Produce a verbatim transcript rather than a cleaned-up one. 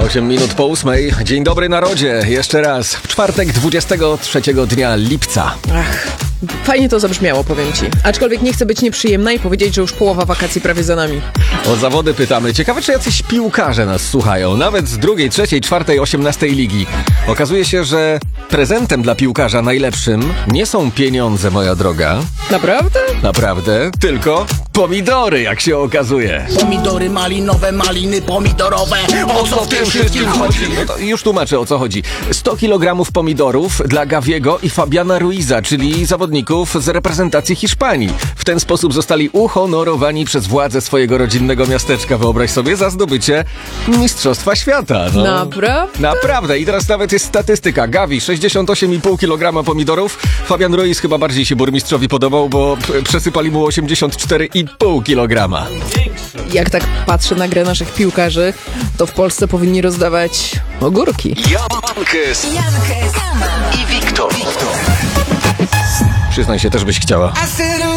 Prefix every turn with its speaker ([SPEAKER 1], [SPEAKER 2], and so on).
[SPEAKER 1] osiem minut po ósmej. Dzień dobry narodzie. Jeszcze raz. W czwartek dwudziestego trzeciego dnia lipca.
[SPEAKER 2] Ach, fajnie to zabrzmiało, powiem ci. Aczkolwiek nie chcę być nieprzyjemna i powiedzieć, że już połowa wakacji prawie za nami.
[SPEAKER 1] O zawody pytamy. Ciekawe, czy jacyś piłkarze nas słuchają. Nawet z drugiej, trzeciej, czwartej, osiemnastej ligi. Okazuje się, że prezentem dla piłkarza najlepszym nie są pieniądze, moja droga.
[SPEAKER 2] Naprawdę?
[SPEAKER 1] Naprawdę. Tylko pomidory, jak się okazuje.
[SPEAKER 3] Pomidory malinowe, maliny pomidorowe. O co w tym wszystkim chodzi?
[SPEAKER 1] No to już tłumaczę, o co chodzi. sto kilogramów pomidorów dla Gaviego i Fabiana Ruiza, czyli zawodników z reprezentacji Hiszpanii. W ten sposób zostali uhonorowani przez władze swojego rodzinnego miasteczka, wyobraź sobie, za zdobycie Mistrzostwa Świata. No.
[SPEAKER 2] Naprawdę?
[SPEAKER 1] Naprawdę. I teraz nawet jest statystyka. Gavi sześćdziesiąt osiem i pół kilograma pomidorów. Fabian Ruiz chyba bardziej się burmistrzowi podobał, bo p- przesypali mu osiemdziesiąt cztery i pół kilograma.
[SPEAKER 2] Jak tak patrzę na grę naszych piłkarzy, to w Polsce powinni rozdawać ogórki.
[SPEAKER 1] Jankes i Wiktor. Przyznaj się, też byś chciała.